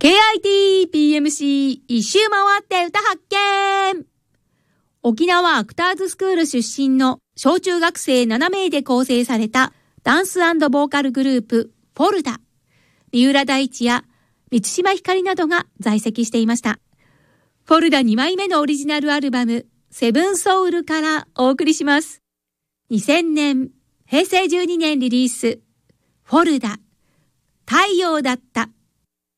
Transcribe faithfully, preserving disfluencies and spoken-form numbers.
ケーアイティーピーエムシー 一周回って歌発見。沖縄アクターズスクール出身の小中学生ななめいで構成されたダンス&ボーカルグループフォルダ。三浦大知や満島ひかりなどが在籍していました。フォルダにまいめのオリジナルアルバムセブンソウルからお送りします。にせんねん、へいせいじゅうにねんリリース、フォルダ、太陽だった。